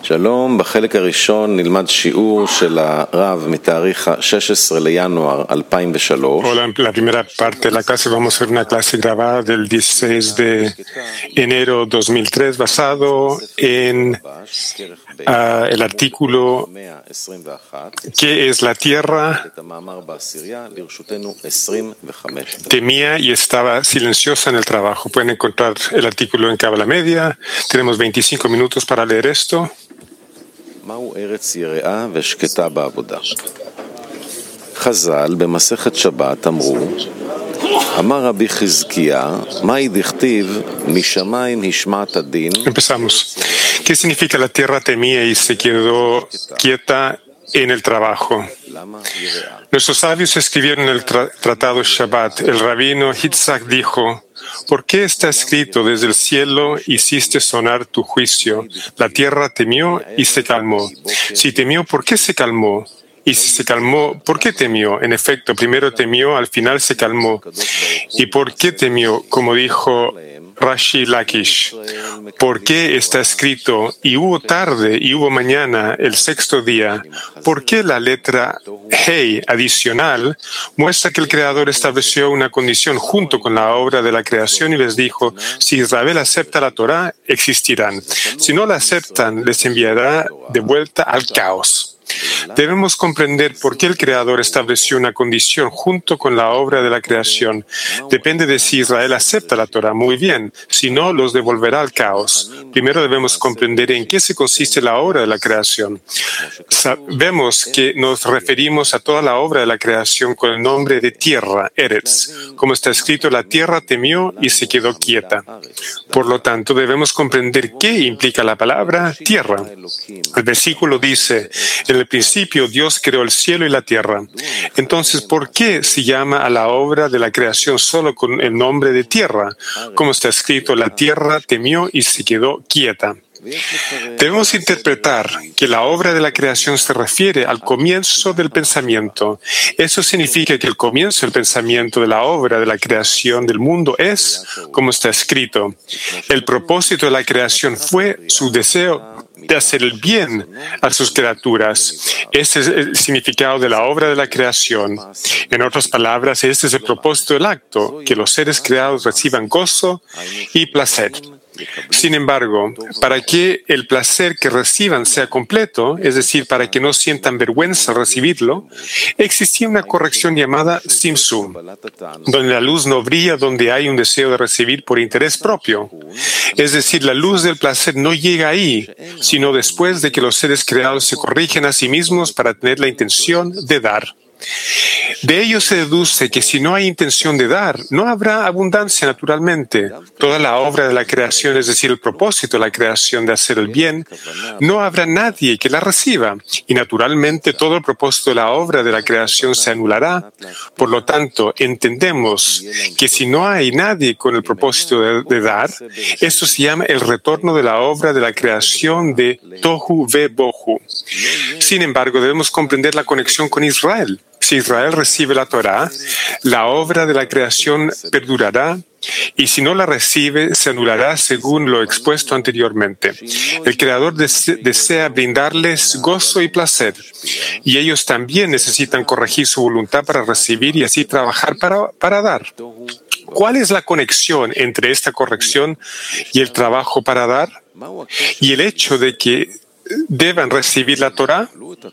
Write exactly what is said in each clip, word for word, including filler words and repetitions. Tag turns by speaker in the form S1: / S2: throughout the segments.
S1: שלום, בחלק הראשון נלמד שיעור של הרב מתאריך ה-שישה עשר לינואר אלפיים ושלוש.
S2: Hola, en la primera parte de la clase vamos a ver una clase grabada del dieciséis de enero dos mil tres basado en uh, el artículo ¿Qué es la tierra? Temía y estaba silenciosa en el trabajo. Pueden encontrar el artículo en Cábala Media. Tenemos veinticinco minutos para leer esto.
S1: מהו ארץ יראה ושקטה בעבודה? חז"ל במסכת שבת אמרו, אמר רבי חזקיה, מהי דכתיב משמיים השמעת דין?
S2: Empezamos. ¿Qué significa la tierra temía y se quedó quieta en el trabajo? Nuestros sabios escribieron el tra- tratado Shabbat. El rabino Yitzhak dijo, ¿por qué está escrito desde el cielo hiciste sonar tu juicio? La tierra temió y se calmó. Si temió, ¿por qué se calmó? Y si se calmó, ¿por qué temió? En efecto, primero temió, al final se calmó. ¿Y por qué temió? Como dijo Rashi Lakish, ¿por qué está escrito y hubo tarde y hubo mañana el sexto día? ¿Por qué la letra Hei adicional muestra que el Creador estableció una condición junto con la obra de la creación y les dijo, si Israel acepta la Torá, existirán. Si no la aceptan, les enviará de vuelta al caos. Debemos comprender por qué el Creador estableció una condición junto con la obra de la creación. Depende de si Israel acepta la Torá. Muy bien. Si no, los devolverá al caos. Primero debemos comprender en qué se consiste la obra de la creación. Sabemos que nos referimos a toda la obra de la creación con el nombre de tierra, Eretz. Como está escrito, la tierra temió y se quedó quieta. Por lo tanto, debemos comprender qué implica la palabra tierra. El versículo dice, en el principio Dios creó el cielo y la tierra. Entonces, ¿por qué se llama a la obra de la creación solo con el nombre de tierra? Como está escrito, la tierra temió y se quedó quieta. Debemos interpretar que la obra de la creación se refiere al comienzo del pensamiento. Eso significa que el comienzo del pensamiento de la obra de la creación del mundo es, como está escrito, el propósito de la creación fue su deseo de hacer el bien a sus criaturas. Ese es el significado de la obra de la creación. En otras palabras, este es el propósito del acto, que los seres creados reciban gozo y placer. Sin embargo, para que el placer que reciban sea completo, es decir, para que no sientan vergüenza al recibirlo, existía una corrección llamada Simsum, donde la luz no brilla donde hay un deseo de recibir por interés propio. Es decir, la luz del placer no llega ahí, sino después de que los seres creados se corrigen a sí mismos para tener la intención de dar. De ello se deduce que si no hay intención de dar, no habrá abundancia naturalmente. Toda la obra de la creación, es decir, el propósito de la creación de hacer el bien, no habrá nadie que la reciba. Y naturalmente todo el propósito de la obra de la creación se anulará. Por lo tanto, entendemos que si no hay nadie con el propósito de, de dar, esto se llama el retorno de la obra de la creación de Tohu Ve Bohu. Sin embargo, debemos comprender la conexión con Israel. Si Israel recibe la Torá, la obra de la creación perdurará, y si no la recibe, se anulará según lo expuesto anteriormente. El Creador dese- desea brindarles gozo y placer, y ellos también necesitan corregir su voluntad para recibir y así trabajar para, para dar. ¿Cuál es la conexión entre esta corrección y el trabajo para dar? Y el hecho de que deban recibir la Torá?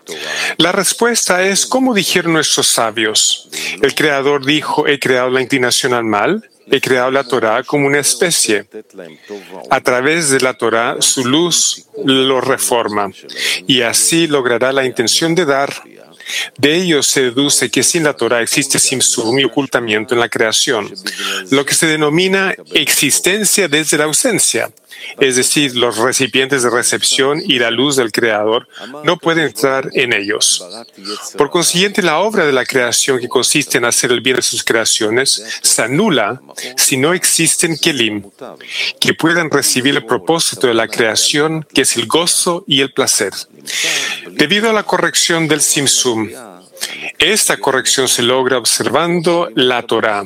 S2: La respuesta es, como dijeron nuestros sabios. El Creador dijo, he creado la inclinación al mal, he creado la Torá como una especie. A través de la Torá, su luz lo reforma, y así logrará la intención de dar. De ello se deduce que sin la Torá existe simsum y ocultamiento en la creación, lo que se denomina existencia desde la ausencia. Es decir, los recipientes de recepción y la luz del Creador no pueden entrar en ellos. Por consiguiente, la obra de la creación que consiste en hacer el bien de sus creaciones se anula si no existen kelim, que puedan recibir el propósito de la creación, que es el gozo y el placer. Debido a la corrección del simsum, esta corrección se logra observando la Torá.